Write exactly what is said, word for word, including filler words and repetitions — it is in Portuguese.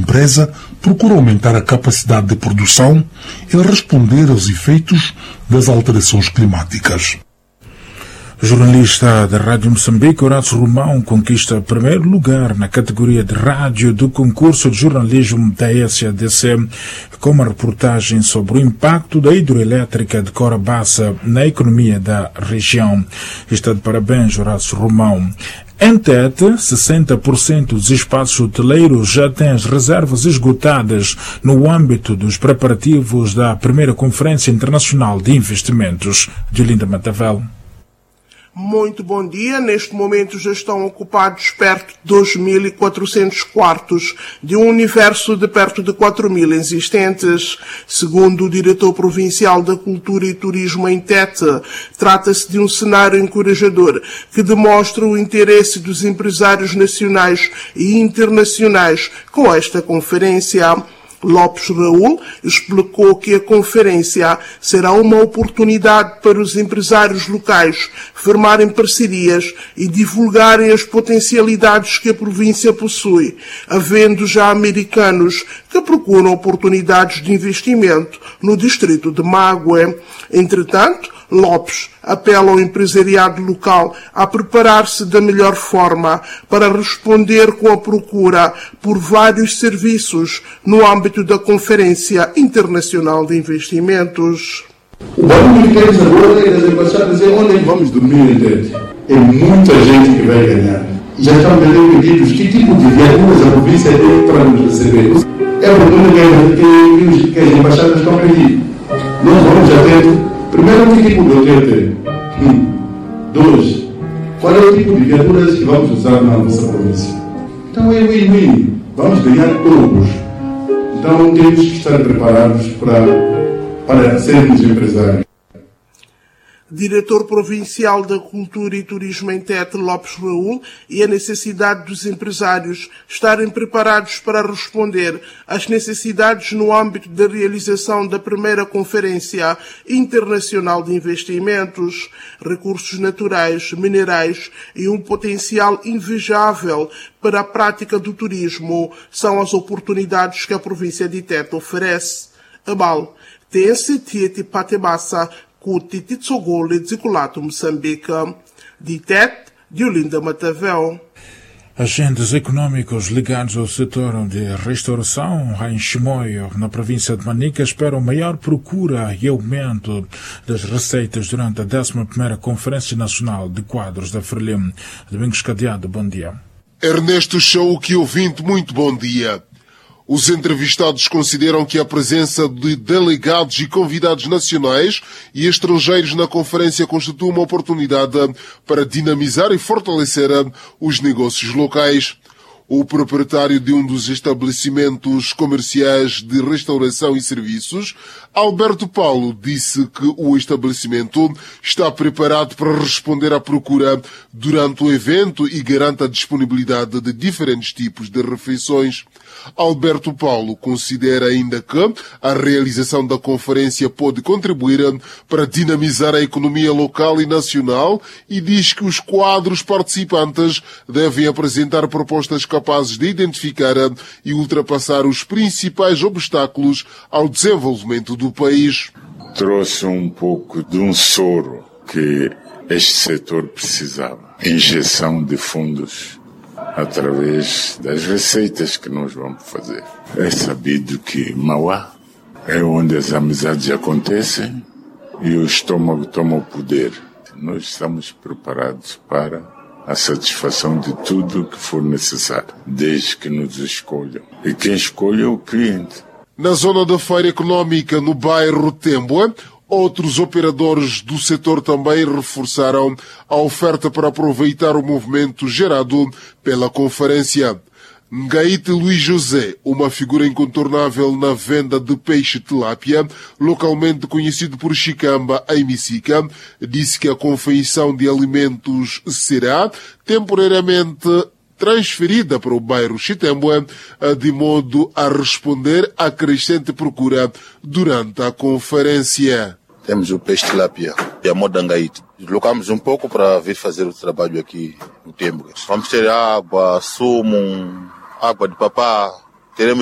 empresa procura aumentar a capacidade de produção e responder aos efeitos das alterações climáticas. O jornalista da Rádio Moçambique, Horácio Romão, conquista primeiro lugar na categoria de rádio do concurso de jornalismo da S A D C, com uma reportagem sobre o impacto da hidroelétrica de Corabaça na economia da região. Está de parabéns, Horácio Romão. Em Tete, sessenta por cento dos espaços hoteleiros já têm as reservas esgotadas no âmbito dos preparativos da primeira Conferência Internacional de Investimentos de Olinda Matavel. Muito bom dia. Neste momento já estão ocupados perto de dois mil e quatrocentos quartos de um universo de perto de quatro mil existentes. Segundo o diretor provincial da Cultura e Turismo em Tete, trata-se de um cenário encorajador que demonstra o interesse dos empresários nacionais e internacionais com esta conferência. Lopes Raul explicou que a conferência será uma oportunidade para os empresários locais firmarem parcerias e divulgarem as potencialidades que a província possui, havendo já americanos que procuram oportunidades de investimento no distrito de Mague. Entretanto, Lopes apela ao empresariado local a preparar-se da melhor forma para responder com a procura por vários serviços no âmbito da Conferência Internacional de Investimentos. O barulho que temos agora é das embaixadas dizer onde vamos dormir em Tete. É muita gente que vai ganhar. Já estão vendendo pedidos que tipo de viaturas a província tem para nos receber. É o volume que, que, que as embaixadas estão pedindo. Nós vamos a Tete. Primeiro, que tipo de hotel tem? Um. Dois, qual é o tipo de viaturas que vamos usar na nossa província? Então é win-win. Vamos ganhar todos. Então temos que estar preparados para, para sermos empresários. Diretor Provincial da Cultura e Turismo em Tete, Lopes Raul, e a necessidade dos empresários estarem preparados para responder às necessidades no âmbito da realização da primeira Conferência Internacional de Investimentos, recursos naturais, minerais e um potencial invejável para a prática do turismo são as oportunidades que a província de Tete oferece. Abal, Tense Tieti Patebassa, Kuti Tsogole Dzikulato Moçambique, de Tete, de Olinda Matavel. Agentes econômicos ligados ao setor de restauração em Chimoio, na província de Manica, esperam maior procura e aumento das receitas durante a décima primeira Conferência Nacional de Quadros da Frelimo. Domingos Cadeado, bom dia. Ernesto Chauque, ouvinte, muito bom dia. Os entrevistados consideram que a presença de delegados e convidados nacionais e estrangeiros na conferência constitui uma oportunidade para dinamizar e fortalecer os negócios locais. O proprietário de um dos estabelecimentos comerciais de restauração e serviços, Alberto Paulo, disse que o estabelecimento está preparado para responder à procura durante o evento e garante a disponibilidade de diferentes tipos de refeições. Alberto Paulo considera ainda que a realização da conferência pode contribuir para dinamizar a economia local e nacional e diz que os quadros participantes devem apresentar propostas capazes de identificar e ultrapassar os principais obstáculos ao desenvolvimento do país. Trouxe um pouco de um soro que este setor precisava. Injeção de fundos através das receitas que nós vamos fazer. É sabido que Mauá é onde as amizades acontecem e o estômago toma o poder. Nós estamos preparados para a satisfação de tudo o que for necessário, desde que nos escolham. E quem escolhe é o cliente. Na zona da feira económica, no bairro Temboa, outros operadores do setor também reforçaram a oferta para aproveitar o movimento gerado pela conferência. Ngaite Luís José, uma figura incontornável na venda de peixe tilápia, localmente conhecido por Chicamba, em Micica, disse que a confeição de alimentos será temporariamente transferida para o bairro Chitemboa, de modo a responder à crescente procura durante a conferência. Temos o peixe tilápia e a moda Ngaite. Deslocamos um pouco para vir fazer o trabalho aqui no Tembo. Vamos ter água, sumo, água de papá. Teremos